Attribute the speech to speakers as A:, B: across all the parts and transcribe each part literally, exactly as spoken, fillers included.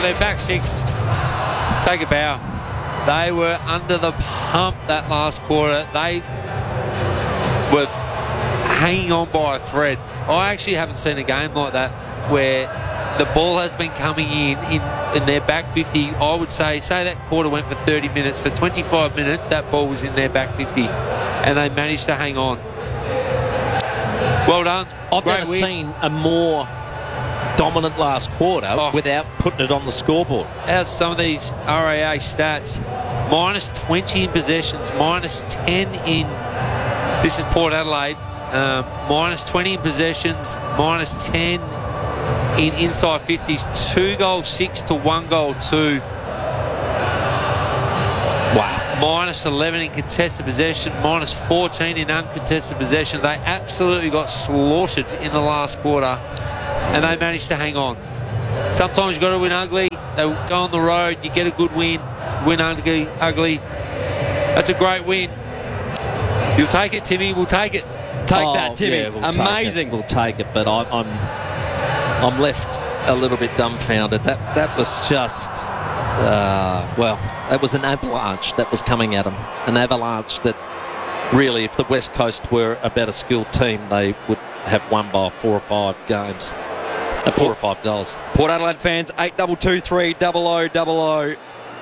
A: their back six, take a bow. They were under the pump that last quarter. They were hanging on by a thread. I actually haven't seen a game like that where the ball has been coming in, in in their back fifty. I would say, say that quarter went for thirty minutes. For twenty-five minutes, that ball was in their back fifty, and they managed to hang on. Well done.
B: I've
A: Great
B: never
A: win.
B: seen a more dominant last quarter
A: Oh.
B: without putting it on the scoreboard.
A: How's some of these R A A stats? Minus twenty in possessions, minus ten in... This is Port Adelaide. Um, minus twenty in possessions, minus ten in inside fifties. Two goals, six to one goal, two.
B: Wow.
A: Minus eleven in contested possession, minus fourteen in uncontested possession. They absolutely got slaughtered in the last quarter, and they managed to hang on. Sometimes you've got to win ugly. They go on the road, you get a good win, win ugly. ugly. That's a great win. You'll take it, Timmy. We'll take it.
C: Take
B: Oh,
C: that, Timmy.
B: yeah, we'll
C: Amazing.
B: Take it. We'll take it, but I'm, I'm, I'm left a little bit dumbfounded. That that was just, uh, well, that was an avalanche that was coming at them. An avalanche that really, if the West Coast were a better skilled team, they would have won by four or five games, uh, four or five goals.
C: Port Adelaide fans, eight double two three double o double o.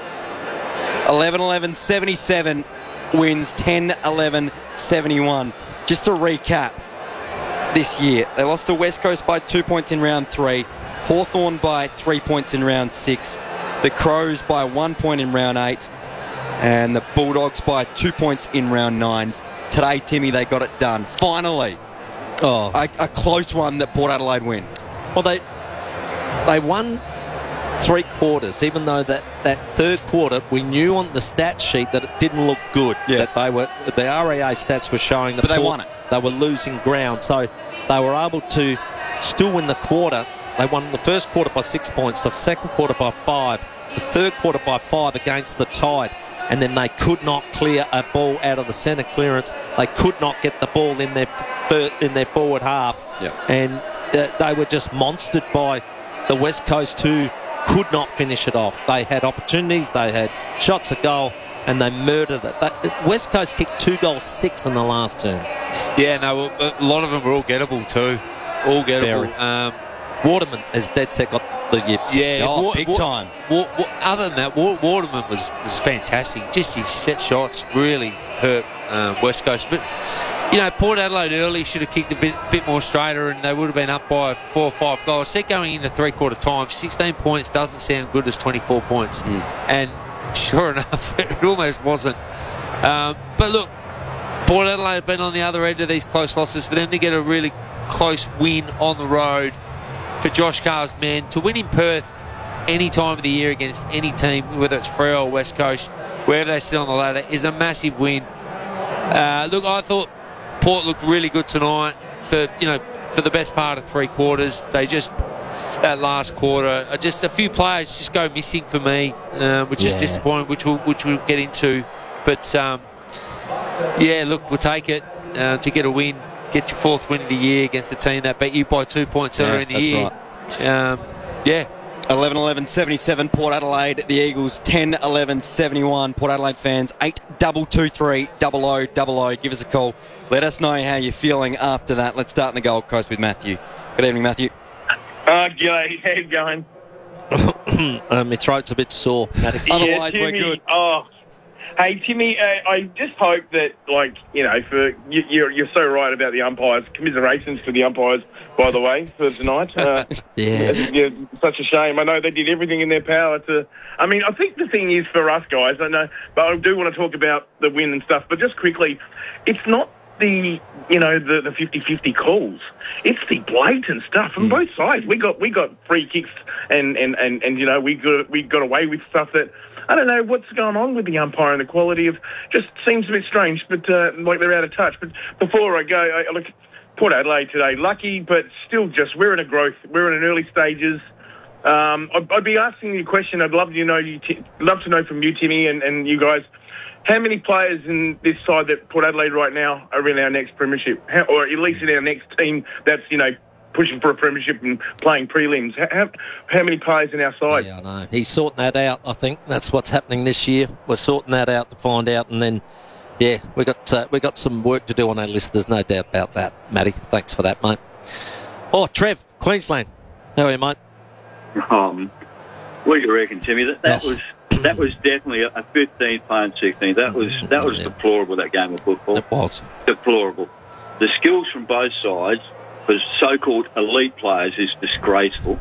C: eleven eleven seventy-seven wins ten eleven seventy-one. Just to recap, this year they lost to West Coast by two points in round three, Hawthorn by three points in round six, the Crows by one point in round eight, and the Bulldogs by two points in round nine. Today, Timmy, they got it done. Finally,
B: Oh,
C: a, a close one that Port Adelaide win.
B: well, they they won three quarters, even though that, that third quarter, we knew on the stat sheet that it didn't look good.
C: Yeah.
B: That they were, the R A A stats were showing that
C: But they won it.
B: They were losing ground, so they were able to still win the quarter. They won the first quarter by six points, the second quarter by five, the third quarter by five against the Tide, and then they could not clear a ball out of the centre clearance. They could not get the ball in their third, in their forward half,
C: Yeah.
B: and uh, they were just monstered by the West Coast, who could not finish it off. They had opportunities, they had shots at goal, and they murdered it. That, West Coast kicked two goals, six in the last term.
A: Yeah, no, a lot of them were all gettable too. All gettable.
B: Very.
A: Um,
B: Waterman has dead set got the yips.
A: yeah,
C: Oh,
A: Wa-
C: big
A: Wa-
C: time.
A: Wa- Wa- other than that, Wa- Waterman was, was fantastic. Just his set shots really hurt uh, West Coast. But, you know, Port Adelaide early should have kicked a bit bit more straighter, and they would have been up by four or five goals. Set going into three-quarter time, sixteen points doesn't sound good as twenty-four points.
C: Mm.
A: And sure enough, it almost wasn't. Um, but look, Port Adelaide have been on the other end of these close losses. For them to get a really close win on the road, for Josh Carr's men, to win in Perth any time of the year against any team, whether it's Freo or West Coast, wherever they sit on the ladder, is a massive win. Uh, look, I thought Port looked really good tonight for, you know, for the best part of three quarters. They just, that last quarter, uh, just a few players just go missing for me, uh, which is
B: Yeah.
A: disappointing, which we'll, which we'll get into. But, um, yeah, look, we'll take it uh, to get a win, get your fourth win of the year against a team that beat you by two points earlier
C: Yeah,
A: in the
C: that's
A: year.
C: right.
A: Um, yeah.
C: eleven eleven seventy-seven Port Adelaide, the Eagles ten eleven seventy-one. Port Adelaide fans, eight double two three double o double o. Give us a call. Let us know how you're feeling after that. Let's start in the Gold Coast with Matthew. Good evening, Matthew.
D: Uh, g'day, how you going?
B: um, my throat's a bit sore. Matty.
C: Otherwise,
D: yeah,
C: we're
D: Timmy,
C: good.
D: Oh, hey, Timmy, uh, I just hope that, like, you know, for you, you're, you're so right about the umpires. Commiserations to the umpires, by the way, for tonight. Uh,
B: Yeah.
D: yeah, such a shame. I know they did everything in their power to... I mean, I think the thing is for us guys, I know, but I do want to talk about the win and stuff, but just quickly, it's not the, you know, the, the fifty-fifty calls. It's the blatant stuff from both sides. We got we got free kicks and, and, and, and you know, we got, we got away with stuff that... I don't know what's going on with the umpire and the quality of... Just seems a bit strange, but uh, like they're out of touch. But before I go, I, I look... Port Adelaide today, lucky, but still just, we're in a growth, we're in an early stages. Um, I'd, I'd be asking you a question. I'd love to know you, Ti- love to know from you, Timmy, and, and you guys, how many players in this side that Port Adelaide right now are in our next premiership, how, or at least in our next team that's, you know, pushing for a premiership and playing prelims. How, how many players in our side?
B: Yeah, I know. He's sorting that out, I think. That's what's happening this year. We're sorting that out to find out, and then, yeah, we got uh, we got some work to do on our list. There's no doubt about that, Matty. Thanks for that, mate. Oh, Trev, Queensland. How are you, mate?
E: Um, what do you reckon, Timmy? That, that
B: Oh.
E: was that was definitely a fifteen playing sixteen. That was that was
B: Yeah.
E: deplorable, that game of football.
B: It was.
E: Deplorable. The skills from both sides for so-called elite players is disgraceful.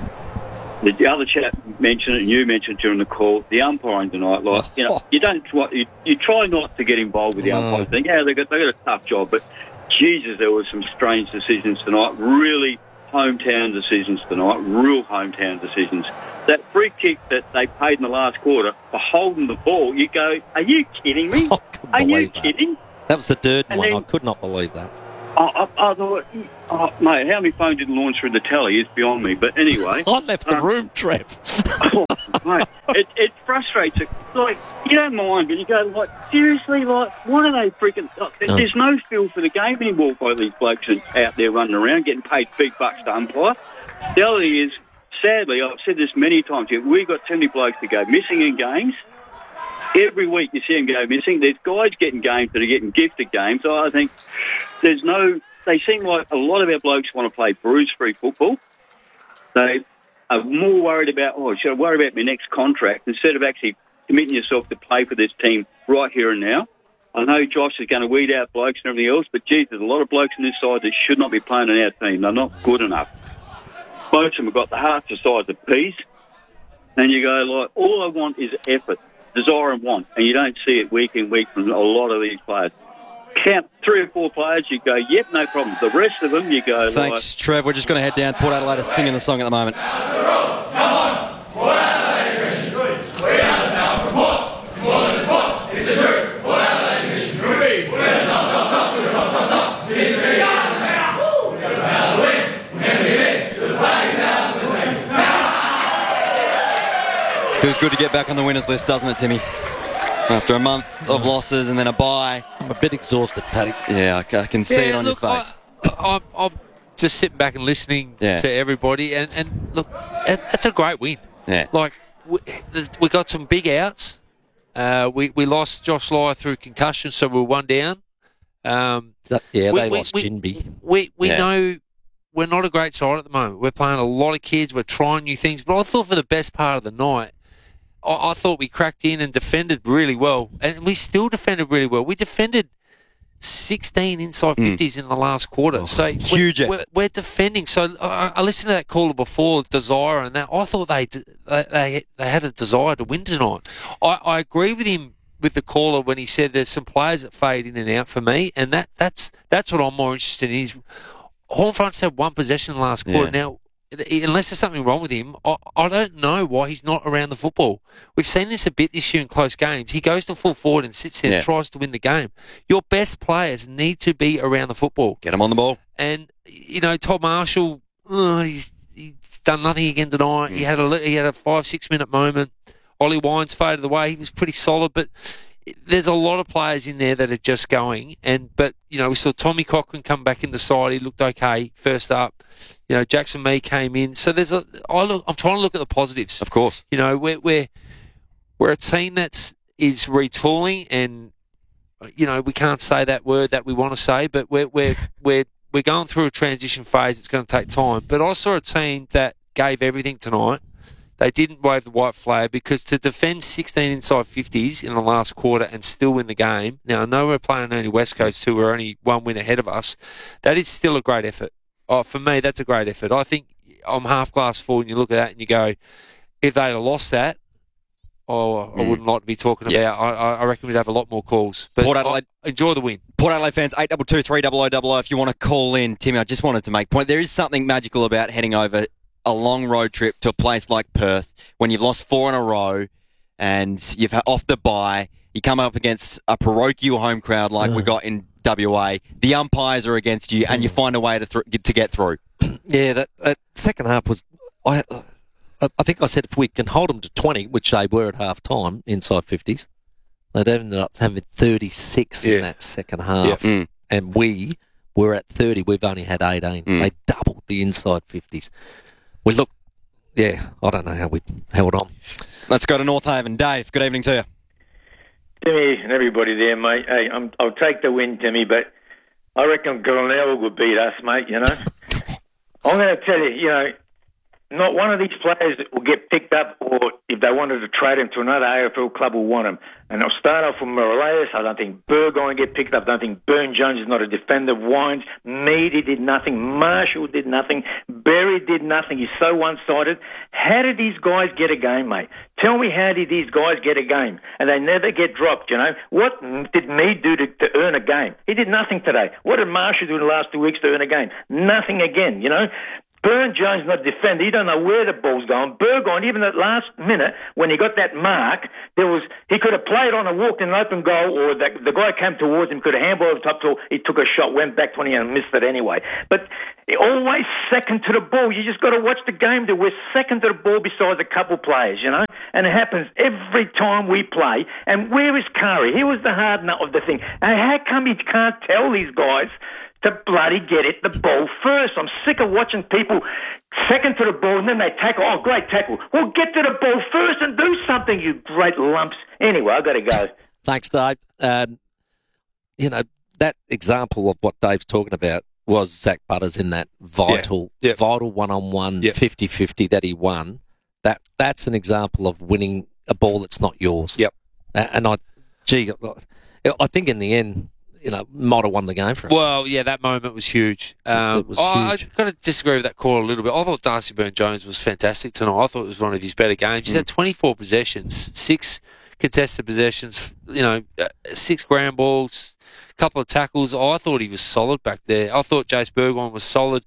E: The, the other chap mentioned it, and you mentioned during the call, the umpiring tonight. Like, you know, you don't you, you try not to get involved with the
B: No.
E: umpiring thing. Yeah, they got they got a tough job, but Jesus, there were some strange decisions tonight. Really hometown decisions tonight. Real hometown decisions. That free kick that they paid in the last quarter for holding the ball, you go, are you kidding me?
B: I couldn't
E: Are you
B: believe that.
E: kidding?
B: That was the Durden
E: And
B: one.
E: then-
B: I could not believe that.
E: I, I, I thought, oh, mate, how many phones didn't launch through the telly is beyond me. But anyway,
B: I left the
E: um,
B: room, Trev.
E: oh, mate, it, it frustrates it. Like, you don't mind, but you go, like, seriously, like, what are they freaking... Like,
B: No.
E: There's no feel for the game anymore by these blokes out there running around, getting paid big bucks to umpire. The other thing is, sadly, I've said this many times here, we've got too many blokes to go missing in games. Every week you see them go missing. There's guys getting games that are getting gifted games. So I think there's no... They seem like a lot of our blokes want to play bruise-free football. They are more worried about, oh, should I worry about my next contract instead of actually committing yourself to play for this team right here and now. I know Josh is going to weed out blokes and everything else, but, geez, there's a lot of blokes on this side that should not be playing on our team. They're not good enough. Most of them have got the hearts the size of peas. And you go, like, all I want is effort, desire and want. And you don't see it week in, week from a lot of these players. Count three or four players, you go, yep, no problem. The rest of them, you go,
C: Thanks, Trev. We're just going to head down. Port Adelaide are singing the song at the moment. Feels good to get back on the winners list, doesn't it, Timmy? After a month of losses and then a bye.
B: I'm a bit exhausted, Paddy.
C: Yeah, I ca- I can see
A: Yeah,
C: it on
A: look,
C: your face.
A: I, I'm, I'm just sitting back and listening
C: Yeah.
A: to everybody, and, and look, it, it's a great win.
C: Yeah.
A: Like, we, we got some big outs. Uh, we, we lost Josh Lyer through concussion, so we were one down. Um,
B: That- yeah,
A: we-
B: they
A: we-
B: lost
A: we-
B: Jinby.
A: We we
C: Yeah.
A: know we're not a great side at the moment. We're playing a lot of kids. We're trying new things. But I thought for the best part of the night, I, I thought we cracked in and defended really well. And we still defended really well. We defended sixteen inside fifties in the last quarter. so we're-
C: Hmm. huge
A: we're,
C: effort.
A: we're defending. So I, I listened to that caller before, Desire, and that. I thought they d- they they, they had a desire to win tonight. I, I agree with him with the caller when he said there's some players that fade in and out for me, and that that's that's what I'm more interested in. Is Hornfront's had one possession in the last quarter.
C: Yeah.
A: Now, unless there's something wrong with him, I, I don't know why he's not around the football. We've seen this a bit this year in close games. He goes to full forward and sits there
C: Yeah.
A: and tries to win the game. Your best players need to be around the football.
C: Get him on the ball.
A: And, you know, Todd Marshall, oh, he's, he's done nothing again tonight. He had a li- he had a five, six minute moment. Ollie Wines faded away. He was pretty solid, but there's a lot of players in there that are just going. And but you know, we saw Tommy Cochran come back in the side. He looked okay first up. You know, Jackson Mee came in. So there's a. I look. I'm trying to look at the positives.
C: Of course.
A: You know, we're we're we're a team that's is retooling, and you know we can't say that word that we want to say, but we're we're we're we're going through a transition phase. It's going to take time. But I saw a team that gave everything tonight. They didn't wave the white flag because to defend sixteen inside fifties in the last quarter and still win the game. Now, I know we're playing only West Coast who are only one win ahead of us. That is still a great effort. Oh, for me, that's a great effort. I think I'm half glass full and you look at that and you go, if they'd have lost that, oh, I wouldn't like to be talking
C: Yeah.
A: about. I, I reckon we'd have a lot more calls. But
C: Port Adelaide-
A: I enjoy the win.
C: Port Adelaide fans, eight two two three double oh double oh if you want to call in. Timmy, I just wanted to make a point. There is something magical about heading over a long road trip to a place like Perth when you've lost four in a row and you've had off the bye. You come up against a parochial home crowd like we got in W A. The umpires are against you, and you find a way to th- to get through.
B: Yeah, that, that second half was. I I think I said if we can hold them to twenty, which they were at half time, inside fifties, they'd ended up having thirty-six
A: Yeah.
B: in that second half.
C: Mm.
B: And we were at thirty. We've only had eighteen.
C: Mm.
B: They doubled the inside fifties. We look, yeah, I don't know how we held on.
C: Let's go to North Haven. Dave, good evening to you.
F: Timmy and everybody there, mate. Hey, I'm, I'll take the win, Timmy, but I reckon Glenelg will beat us, mate, you know. I'm going to tell you, you know, not one of these players that will get picked up, or if they wanted to trade him to another A F L club will want him. And I'll start off with Morales. I don't think Burgoyne get picked up. I don't think Burn Jones is not a defender. Wines, Mead, he did nothing. Marshall did nothing. Berry did nothing. He's so one-sided. How did these guys get a game, mate? Tell me, how did these guys get a game? And they never get dropped, you know? What did Mead do to, to earn a game? He did nothing today. What did Marshall do in the last two weeks to earn a game? Nothing again, you know? Burn Jones not defender. He don't know where the ball's going. Burgoyne, even at last minute, when he got that mark, there was he could have played on and walked in an open goal, or the, the guy came towards him, could have handballed over the top, so he took a shot, went back twenty and missed it anyway. But always second to the ball. You just got to watch the game. That we're second to the ball besides a couple players, you know? And it happens every time we play. And where is Curry? He was the hard nut of the thing. And how come he can't tell these guys to bloody get it the ball first? I'm sick of watching people second to the ball and then they tackle. Oh, great tackle. Well, get to the ball first and do something, you great lumps. Anyway, I've got to go.
B: Thanks, Dave. Um, you know, that example of what Dave's talking about was Zach Butters in that vital,
A: yeah. Yep.
B: vital one-on-one
A: yep.
B: fifty-fifty that he won. That That's an example of winning a ball that's not yours.
A: Yep.
B: And I, gee, I think in the end, you know, might have won the game for us.
A: Well, yeah, that moment was huge. Um,
B: it was
A: I,
B: huge.
A: I've got to disagree with that call a little bit. I thought Darcy Byrne-Jones was fantastic tonight. I thought it was one of his better games. He's
B: Mm.
A: had twenty-four possessions, six contested possessions, you know, uh, six ground balls, a couple of tackles. I thought he was solid back there. I thought Jace Burgoyne was solid.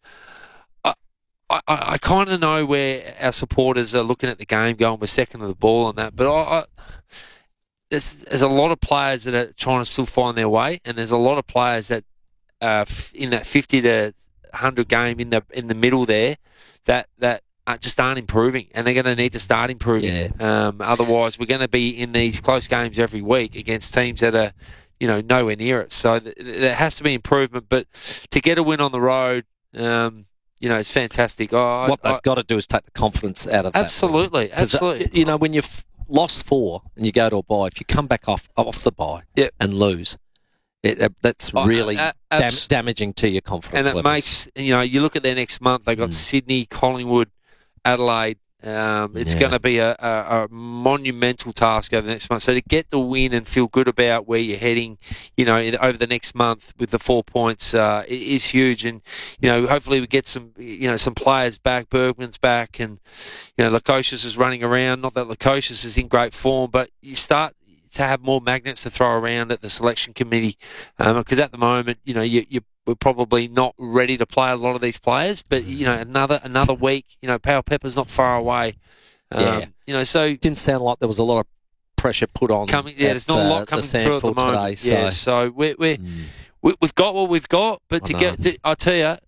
A: I, I, I kind of know where our supporters are looking at the game going, we're second to the ball and that, but I... I There's, there's a lot of players that are trying to still find their way, and there's a lot of players that uh, in that fifty to one hundred game in the in the middle there that that are just aren't improving, and they're going to need to start improving.
B: Yeah.
A: Um, otherwise, we're going to be in these close games every week against teams that are, you know, nowhere near it. So th- there has to be improvement. But to get a win on the road, um, you know, it's fantastic. Oh,
B: what
A: I,
B: they've
A: I,
B: got to do is take the confidence out of
A: absolutely,
B: that. Absolutely.
A: absolutely.
B: You know, when you've lost four and you go to a bye, if you come back off off the bye
A: Yep.
B: and lose, it, uh, that's
A: Oh,
B: really
A: uh,
B: dam-
A: abs-
B: damaging to your confidence
A: and it
B: levels.
A: makes, you know, you look at their next month, they got
B: Mm.
A: Sydney, Collingwood, Adelaide. Um, it's
B: Yeah.
A: going to be a, a, a monumental task over the next month. So to get the win and feel good about where you're heading, you know, in, over the next month with the four points uh, it is huge. And you know, hopefully we get some, you know, some players back. Bergman's back, and you know, Lukosius is running around. Not that Lukosius is in great form, but you start to have more magnets to throw around at the selection committee, because um, at the moment, you know, you you we're probably not ready to play a lot of these players, but you know, another another week, you know, Powell Pepper's not far away. Um,
B: Yeah.
A: You know, so
B: Didn't sound like there was a lot of pressure put on.
A: coming, yeah,
B: at,
A: there's not a lot
B: uh,
A: coming
B: the
A: through at the
B: Sandford
A: moment.
B: today.
A: Yeah,
B: So
A: so we're, we're
B: Mm.
A: we, we've got what we've got, but
B: I
A: to
B: know.
A: get, to, I tell you,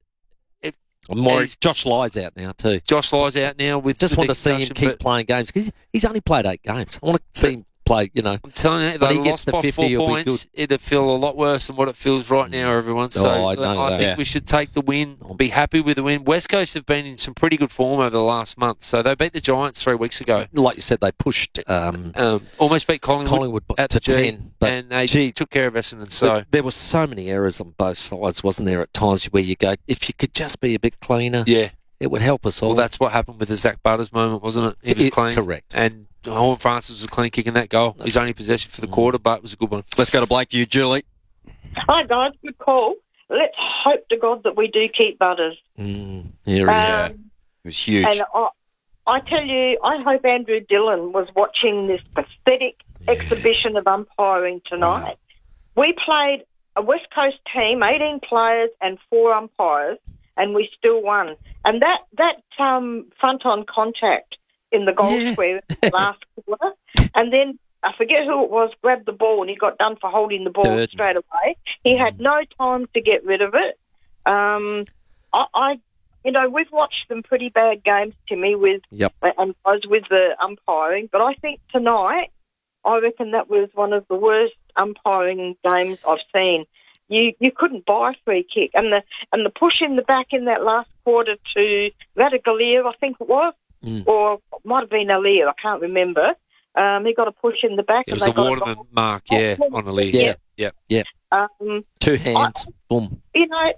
B: I'm worried.
A: he's-
B: Josh Ly's out now too.
A: Josh Ly's out now with.
B: Just
A: with
B: want
A: the
B: to see him
A: concussion,
B: keep
A: but
B: playing games because he's only played eight games. I want to see him play. You know,
A: I'm telling you,
B: when
A: they
B: he gets
A: lost
B: to
A: by
B: fifty,
A: four
B: he'll be
A: points. It'd feel a lot worse than what it feels right now, everyone. So
B: Oh, I know
A: I
B: that.
A: think
B: Yeah.
A: we should take the win. Be happy with the win. West Coast have been in some pretty good form over the last month. So they beat the Giants three weeks ago.
B: like you said, they pushed um,
A: Um, almost beat Collingwood,
B: Collingwood
A: at
B: to
A: the G,
B: ten, but
A: and they
B: gee,
A: took care of Essendon.
B: So
A: So
B: there were so many errors on both sides, wasn't there? At times where you go, if you could just be a bit cleaner,
A: yeah,
B: it would help us all.
A: well, that's what happened with the Zach Butters moment, wasn't it? He was
B: It-
A: clean,
B: correct.
A: and Horn Francis was a clean kick in that goal. His only possession for the quarter, but it was a good one.
C: Let's go to Blake View, Julie.
G: Hi, guys. Good call. Let's hope to God that we do keep Butters.
B: Mm, here it is.
C: Yeah.
G: Um,
C: It was huge.
G: and I, I tell you, I hope Andrew Dillon was watching this pathetic exhibition of umpiring tonight. We played a West Coast team, eighteen players and four umpires, and we still won. And that, that um, front-on contact in the goal
B: Yeah.
G: square in the last quarter, and then I forget who it was, grabbed the ball and he got done for holding the ball
B: Durden.
G: straight away. He had no time to get rid of it. Um, I, I, you know, we've watched some pretty bad games, Timmy, with
B: Yep.
G: and was with the umpiring, but I think tonight, I reckon that was one of the worst umpiring games I've seen. you, you couldn't buy a free kick. And the and the push in the back in that last quarter to Radagalier, I think it was,
B: Mm.
G: or it might have been Alier, I can't remember. Um, he got a push in the back.
A: It
G: and
A: was
G: they
A: the
G: got a
A: Waterman
G: goal.
A: mark, yeah,
G: Oh,
A: on the league.
B: Yeah.
A: yeah.
B: Yeah.
G: Um,
B: Two hands. Boom.
G: you know,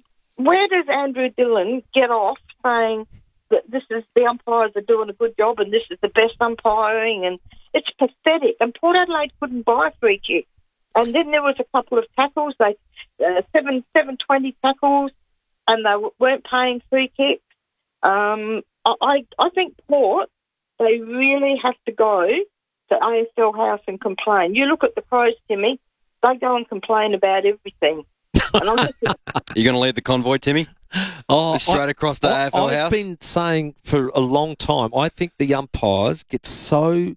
G: where does Andrew Dillon get off saying that this is the umpires are doing a good job and this is the best umpiring, and it's pathetic. And Port Adelaide couldn't buy a free kick. And then there was a couple of tackles, they uh, seven seven twenty tackles, and they w- weren't paying free kicks. Um, I, I I think Port, they really have to go to A F L House and complain. You look at the Crows, Timmy, they go and complain about everything. And I'm just,
C: You going to lead the convoy, Timmy?
B: Oh,
C: Straight
B: I-
C: across the
B: I,
C: A F L
B: I've
C: house?
B: been saying for a long time, I think the umpires get so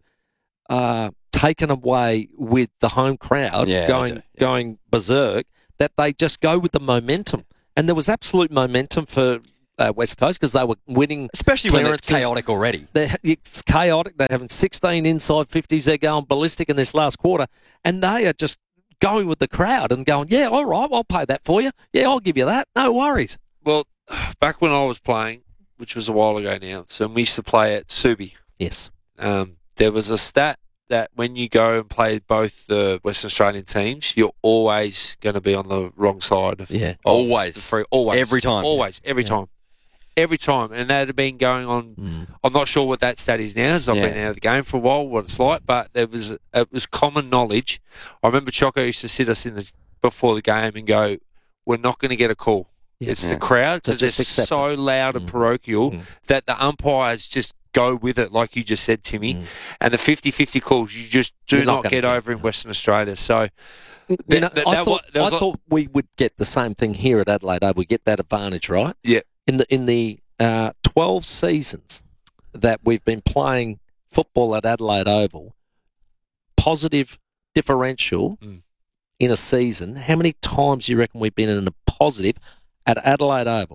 B: uh, taken away with the home crowd
C: Yeah, they
B: going
C: do, yeah.
B: going berserk that they just go with the momentum. And there was absolute momentum for uh, West Coast because they were winning.
C: Especially when it's
B: clearances.
C: chaotic already.
B: They're, it's chaotic. They're having sixteen inside fifties. They're going ballistic in this last quarter. And they are just going with the crowd and going, yeah, all right, I'll pay that for you. Yeah, I'll give you that. No worries.
A: Well, back when I was playing, which was a while ago now, so we used to play at Subi.
B: Yes.
A: Um, there was a stat that when you go and play both the Western Australian teams, you're always going to be on the wrong side. Of,
B: Yeah.
A: of
C: Always.
A: the free, always.
C: Every time.
A: Always. Every
B: Yeah.
A: time. Every time. And that had been going on.
B: Mm.
A: I'm not sure what that stat is now, as I've
C: Yeah.
A: been out of the game for a while, what it's like, but there was it was common knowledge. I remember Choco used to sit us in the before the game and go, we're not going to get a call.
B: Yeah.
A: It's
C: Yeah.
A: the crowd
B: So
A: because they're
B: just accept
A: so loud and
B: Mm.
A: parochial
B: Mm.
A: that the umpires just go with it, like you just said, Timmy.
B: Mm.
A: And the fifty-fifty calls, you just do
B: You're not
A: not,
B: gonna
A: get
B: get,
A: over in
B: no.
A: Western Australia. So
B: You
A: That-
B: know,
A: that-
B: I
A: that
B: thought,
A: wa- there
B: I
A: was a-
B: thought we would get the same thing here at Adelaide. We get that advantage, right?
A: Yeah.
B: In the in the uh, twelve seasons that we've been playing football at Adelaide Oval, positive differential
A: Mm.
B: in a season. How many times do you reckon we've been in a positive at Adelaide Oval?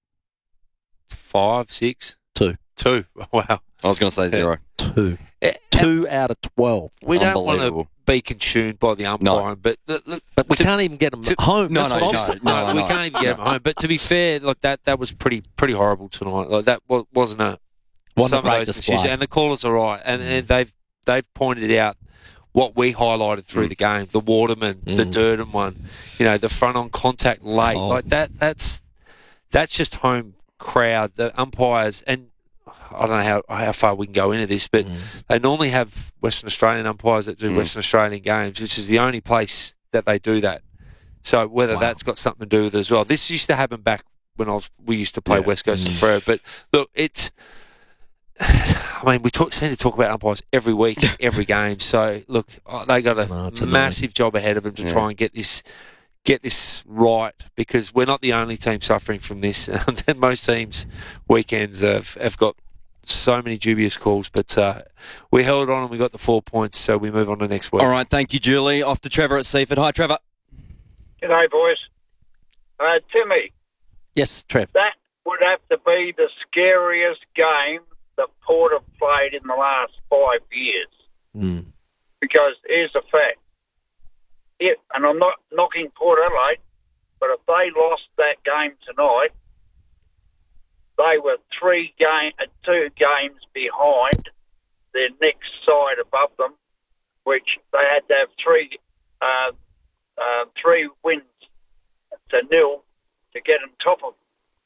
A: five, six,
B: Two.
A: two. Wow.
C: I was going to say zero.
B: Two.
A: Eh,
B: Two out of twelve.
A: We don't want to
C: Unbelievable.
A: be consumed by the umpiring, but the, look,
B: But we
A: to-
B: can't even get them
A: to-
B: home.
C: No,
B: That's
C: no,
B: what I'm
C: no,
B: saying.
C: no,
A: No, we can't even get them home. But to be fair, like that, that was pretty, pretty horrible tonight. Like that wa- wasn't a
B: Wasn't
A: some
B: a great
A: of those
B: display.
A: decisions. And the callers are right, and, and they've they've pointed out what we highlighted through
C: Mm.
A: the game: the Waterman, the
B: Mm.
A: Durden one, you know, the front on contact late,
B: Oh.
A: like that. That's that's just home crowd. The umpires, and I don't know how how far we can go into this, but
B: Mm.
A: they normally have Western Australian umpires that do
C: Mm.
A: Western Australian games, which is the only place that they do that. So whether
B: Wow.
A: that's got something to do with it as well. This used to happen back when I was we used to play
C: Yeah.
A: West Coast
B: Mm.
A: and Freo, but look, it's. I mean, we talk, seem to talk about umpires every week, every game. So look, oh, they got a
B: No, it's annoying.
A: massive job ahead of them to
C: Yeah.
A: try and get this get this right, because we're not the only team suffering from this. And most teams weekends have, have got so many dubious calls, but uh, we held on and we got the four points, so we move on to next week.
C: All right, thank you, Julie. Off to Trevor at Seaford. Hi, Trevor.
H: G'day, boys. Uh, Timmy,
B: Yes, Trev.
H: that would have to be the scariest game that Port have played in the last five years.
B: Mm.
H: Because here's the fact. If, and I'm not knocking Port Adelaide, but if they lost that game tonight, they were three game, uh, two games behind their next side above them, which they had to have three, uh, uh, three wins to nil to get on top of.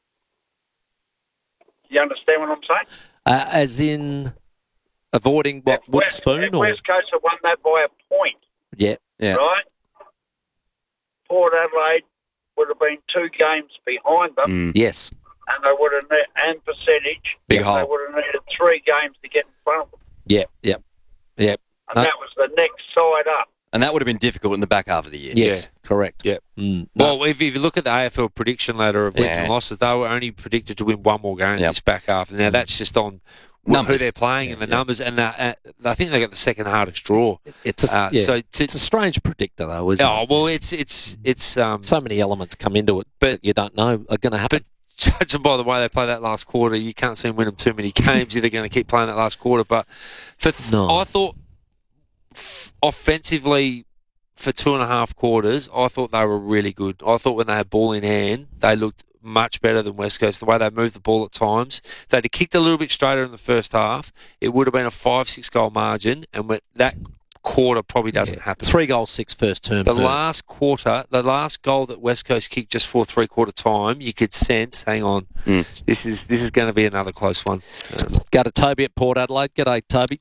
H: You understand what I'm saying?
B: Uh, as in avoiding what
H: If
B: Wood
H: West,
B: Spoon
H: if
B: or
H: West Coast have won that by a point,
B: yeah,
C: Yeah.
H: right? Port Adelaide would have been two games behind them,
C: Mm.
B: yes,
H: and they would have ne- and percentage.
C: Big
H: They
C: hole.
H: would have needed three games to get in front of them,
B: yeah, yeah, yeah.
H: and
B: No.
H: that was the next side up.
C: And that would have been difficult in the back half of the year.
B: Yes, correct.
A: Yeah.
B: Mm, no.
A: Well, if, if you look at the A F L prediction ladder of wins
C: Yeah.
A: and losses, they were only predicted to win one more game
C: Yep.
A: this back half. Now, that's just on wh- who
C: Numbers.
A: they're playing and the
C: Yeah.
A: numbers, and uh, uh, I think they got the second hardest draw.
B: it's a,
A: Uh,
B: yeah.
A: So, to,
B: it's a strange predictor, though, isn't
A: oh,
B: it?
A: well, it's it's it's um,
B: So many elements come into it
A: But-
B: that you don't know are going to happen.
A: But judging by the way they play that last quarter, you can't see them winning too many games if they're going to keep playing that last quarter. But for th-
B: No.
A: I thought f- offensively, for two and a half quarters, I thought they were really good. I thought when they had ball in hand, they looked much better than West Coast. The way they moved the ball at times, if they'd have kicked a little bit straighter in the first half, it would have been a five, six goal margin, and when that quarter probably doesn't
B: Yeah.
A: happen.
B: Three goals, six first term.
A: The
B: per.
A: last quarter, the last goal that West Coast kicked just for three quarter time, you could sense, hang on,
C: Mm.
A: this is this is going to be another close one. Um,
B: Go to Toby at Port Adelaide. G'day, Toby.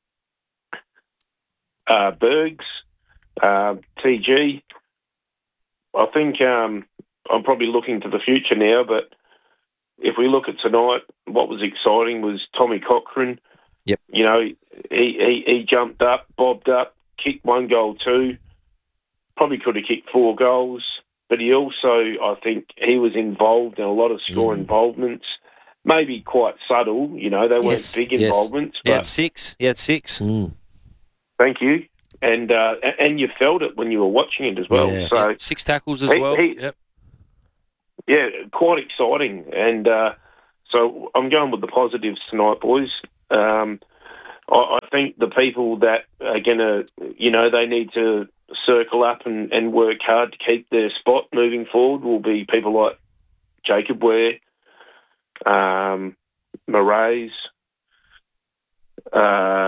I: uh, Bergs, uh, T G. I think um, I'm probably looking to the future now, but if we look at tonight, what was exciting was Tommy Cochrane.
B: Yep.
I: You know, he, he, he jumped up, bobbed up, kicked one goal too. Probably could have kicked four goals, but he also, I think, he was involved in a lot of score
B: Mm.
I: involvements. Maybe quite subtle, you know, they weren't
B: Yes,
I: big
B: yes.
I: involvements,
A: he had
I: but
A: six. He had six.
B: Mm.
I: thank you. And uh, and you felt it when you were watching it as well.
B: Yeah.
I: So
A: Yep, six tackles as
I: He-
A: well.
I: he-
A: Yep.
I: yeah, quite exciting. And uh, so I'm going with the positives tonight, boys. Um, I, I think the people that are going to, you know, they need to circle up and, and work hard to keep their spot moving forward will be people like Jacob Ware, um, Marays, uh,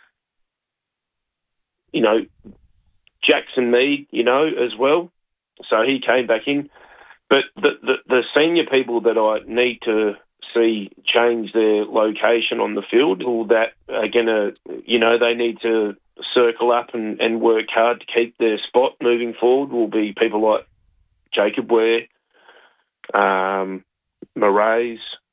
I: you know, Jackson Mead, you know, as well. So he came back in. But the, the, the senior people that I need to see change their location on the field, or that are going to, you know, they need to circle up and, and work hard to keep their spot moving forward will be people like Jacob Ware, um, Marays,